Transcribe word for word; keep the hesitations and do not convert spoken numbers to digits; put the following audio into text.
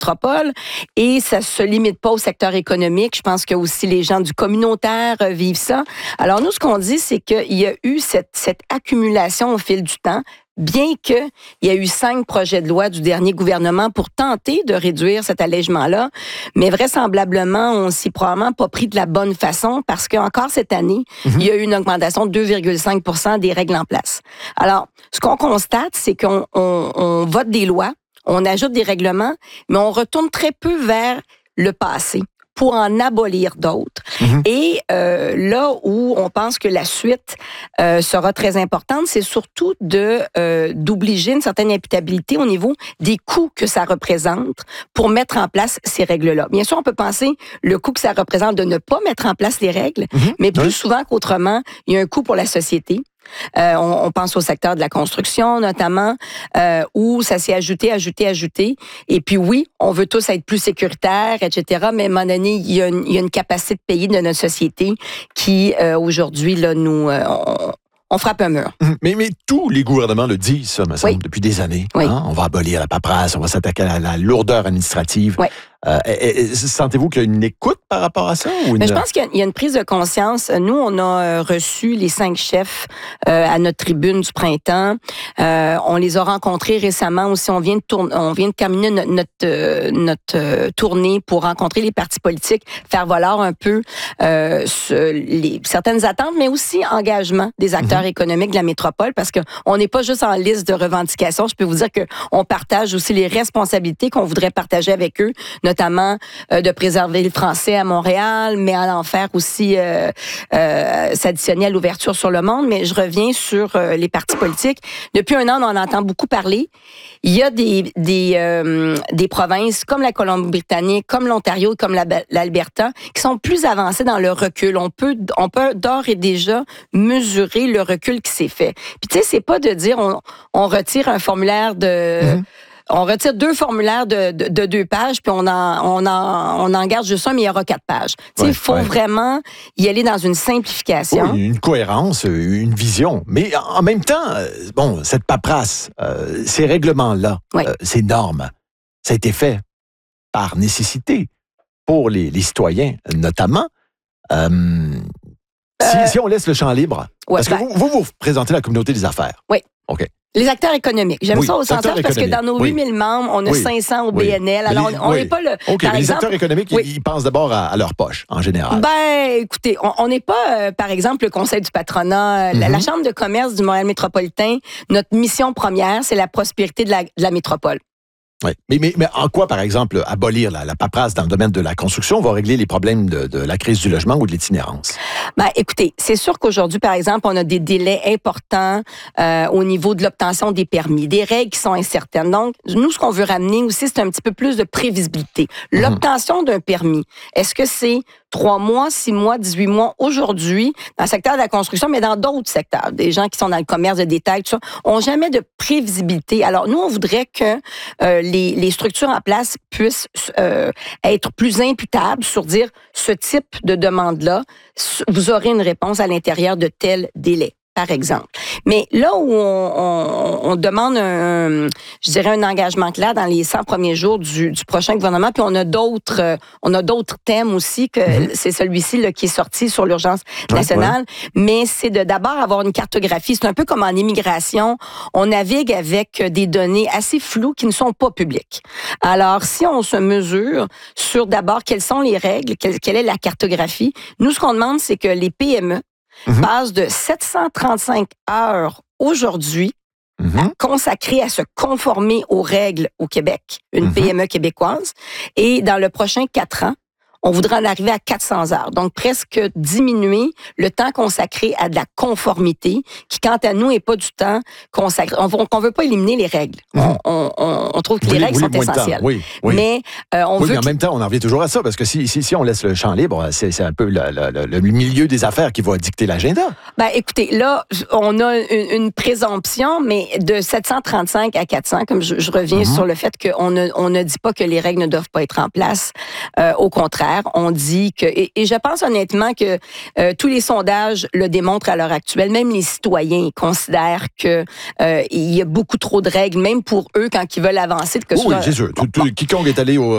métropole. Et ça se limite pas au secteur économique. Je pense que aussi les gens du communautaire euh, vivent ça. Alors, nous, ce qu'on dit, c'est qu'il y a eu cette, cette accumulation au fil du temps, bien qu'il y a eu cinq projets de loi du dernier gouvernement pour tenter de réduire cet allègement-là, mais vraisemblablement, on s'y probablement pas pris de la bonne façon parce qu'encore cette année, mm-hmm. il y a eu une augmentation de deux virgule cinq pour cent des règles en place. Alors, ce qu'on constate, c'est qu'on on, on vote des lois, on ajoute des règlements, mais on retourne très peu vers le passé pour en abolir d'autres. Mm-hmm. Et euh, là où on pense que la suite euh, sera très importante, c'est surtout de euh, d'obliger une certaine imputabilité au niveau des coûts que ça représente pour mettre en place ces règles-là. Bien sûr, on peut penser le coût que ça représente de ne pas mettre en place les règles, mm-hmm. mais plus oui. souvent qu'autrement, il y a un coût pour la société. Euh, on, on pense au secteur de la construction, notamment, euh, où ça s'est ajouté, ajouté, ajouté. Et puis oui, on veut tous être plus sécuritaires, et cetera. Mais à un moment donné, il y a une, il y a une capacité de payer de notre société qui, euh, aujourd'hui, là, nous... Euh, on, on frappe un mur. Mais, mais tous les gouvernements le disent, ça, me semble, oui. depuis des années. Oui. Hein? On va abolir la paperasse, on va s'attaquer à la, la lourdeur administrative. Oui. Euh, et, et, sentez-vous qu'il y a une écoute par rapport à ça? Ou une... Mais je pense qu'il y a une prise de conscience. Nous, on a reçu les cinq chefs euh, à notre tribune du printemps. Euh, on les a rencontrés récemment aussi. On vient de, tourner, on vient de terminer notre, notre, euh, notre euh, tournée pour rencontrer les partis politiques, faire valoir un peu euh, ce, les, certaines attentes, mais aussi engagement des acteurs mm-hmm. économiques de la métropole, parce qu'on n'est pas juste en liste de revendications. Je peux vous dire qu'on partage aussi les responsabilités qu'on voudrait partager avec eux, notamment euh, de préserver le français à Montréal, mais à en faire aussi euh, euh, s'additionner à l'ouverture sur le monde. Mais je reviens sur euh, les partis politiques. Depuis un an, on en entend beaucoup parler. Il y a des des, euh, des provinces comme la Colombie-Britannique, comme l'Ontario, comme la, l'Alberta, qui sont plus avancées dans le recul. On peut, on peut d'ores et déjà mesurer le recul qui s'est fait. Puis tu sais, c'est pas de dire on, on retire un formulaire de... Mm-hmm. On retire deux formulaires de, de, de deux pages, puis on en, on, en, on en garde juste un, mais il y aura quatre pages. Il ouais, faut ouais. vraiment y aller dans une simplification. Oui, une cohérence, une vision. Mais en même temps, bon, cette paperasse, euh, ces règlements-là, oui. euh, ces normes, ça a été fait par nécessité pour les, les citoyens, notamment. Euh, si, euh, si on laisse le champ libre, ouais, parce que ben, vous, vous vous représentez la communauté des affaires. Oui. OK. Les acteurs économiques. J'aime oui, ça au sens large parce que dans nos huit mille oui. membres, on a oui. cinq cents au B N L. Alors, on n'est oui. pas le... OK, par mais exemple, les acteurs économiques, oui. ils pensent d'abord à, à leur poche, en général. Ben, écoutez, on n'est pas, euh, par exemple, le Conseil du patronat. Mm-hmm. La, la Chambre de commerce du Montréal métropolitain, notre mission première, c'est la prospérité de la, de la métropole. Oui. Mais, mais, mais en quoi, par exemple, abolir la, la paperasse dans le domaine de la construction va régler les problèmes de, de la crise du logement ou de l'itinérance? Ben, écoutez, c'est sûr qu'aujourd'hui, par exemple, on a des délais importants euh, au niveau de l'obtention des permis, des règles qui sont incertaines. Donc, nous, ce qu'on veut ramener aussi, c'est un petit peu plus de prévisibilité. Mm-hmm. L'obtention d'un permis, est-ce que c'est trois mois, six mois, dix-huit mois aujourd'hui dans le secteur de la construction, mais dans d'autres secteurs, des gens qui sont dans le commerce de détail, tout ça, ont jamais de prévisibilité. Alors, nous, on voudrait que euh, les, les structures en place puissent euh, être plus imputables sur dire ce type de demande-là, vous aurez une réponse à l'intérieur de tel délai, par exemple. Mais là où on, on, on demande un, je dirais un engagement clair dans les cent premiers jours du, du prochain gouvernement, puis on a d'autres, euh, on a d'autres thèmes aussi que mm-hmm. c'est celui-ci là, qui est sorti sur l'urgence nationale, ouais, ouais. mais c'est de d'abord avoir une cartographie. C'est un peu comme en immigration, on navigue avec des données assez floues qui ne sont pas publiques. Alors, si on se mesure sur d'abord quelles sont les règles, quelle, quelle est la cartographie, nous, ce qu'on demande, c'est que les P M E Mm-hmm. passe de sept cent trente-cinq heures aujourd'hui mm-hmm. consacrées à se conformer aux règles au Québec, une mm-hmm. P M E québécoise, et dans le prochain quatre ans, on voudrait en arriver à quatre cents heures. Donc, presque diminuer le temps consacré à de la conformité, qui, quant à nous, n'est pas du temps consacré. On ne veut pas éliminer les règles. Mm-hmm. On, on, on trouve que oui, les règles oui, sont essentielles. Oui, oui. Mais euh, on oui, veut... mais en même temps, on en revient toujours à ça, parce que si, si, si on laisse le champ libre, c'est, c'est un peu le, le, le milieu des affaires qui va dicter l'agenda. Ben, écoutez, là, on a une, une présomption, mais de sept cent trente-cinq à quatre cents, comme je, je reviens mm-hmm. sur le fait qu'on ne, on ne dit pas que les règles ne doivent pas être en place. Euh, au contraire, on dit que, et, et je pense honnêtement que euh, tous les sondages le démontrent à l'heure actuelle, même les citoyens considèrent que euh, il y a beaucoup trop de règles, même pour eux quand ils veulent avancer. Que oui, oui, c'est sûr. Tout, tout, quiconque est allé au